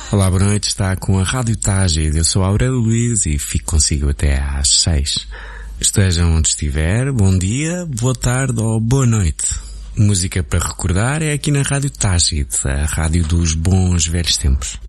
Olá, boa noite, está com a Rádio Tágide. Eu sou Aurélio Luís e fico consigo até às 6. Estejam onde estiver, bom dia, boa tarde ou boa noite. Música para recordar é aqui na Rádio Tágide, a rádio dos bons velhos tempos.